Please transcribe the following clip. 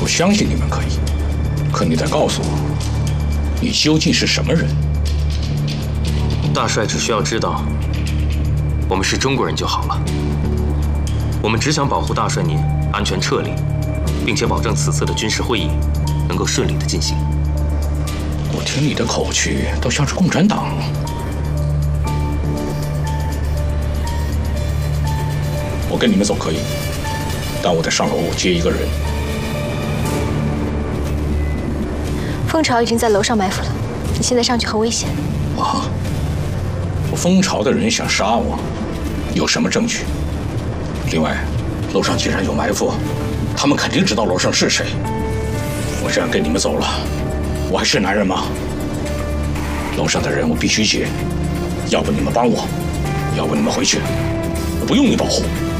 我相信你们可以，可你得告诉我，你究竟是什么人？ 大帅只需要知道，我们是中国人就好了。我们只想保护大帅您安全撤离，并且保证此次的军事会议能够顺利的进行。 我听你的口气，都像是共产党。我跟你们走可以，但我得上楼接一个人。 蜂巢已经在楼上埋伏了，你现在上去很危险。 啊！我蜂巢的人想杀我，有什么证据？另外，楼上既然有埋伏，他们肯定知道楼上是谁。我这样跟你们走了，我还是男人吗？楼上的人我必须接，要不你们帮我，要不你们回去，我不用你保护。